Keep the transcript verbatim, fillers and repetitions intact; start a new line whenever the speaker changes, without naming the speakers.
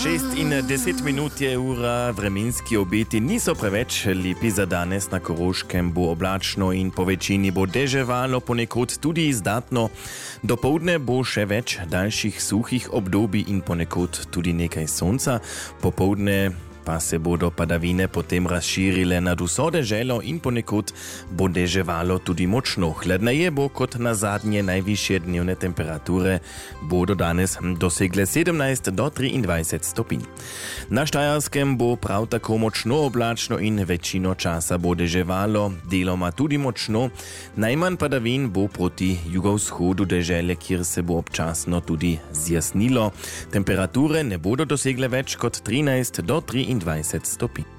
šest in deset minut je ura, vremenski obeti niso preveč lepi za danes. Na Koroškem bo oblačno in po večini bo deževalo, ponekod tudi izdatno. Dopoldne bo še več daljših suhih obdobij in ponekod tudi nekaj sonca. Popoldne pa se bodo padavine potem razširile nad vso deželo in ponekod bo deževalo tudi močno. Hladneje bo kot na zadnje, najvišje dnevne temperature bodo danes dosegle sedemnajst do triindvajset stopinj. Na Štajerskem bo prav tako močno oblačno in večino časa bo deževalo, deloma tudi močno. Najmanj padavin bo proti jugovzhodu dežele, kjer se bo občasno tudi zjasnilo. Temperature ne bodo dosegle več kot trinajst do triindvajset stopinj.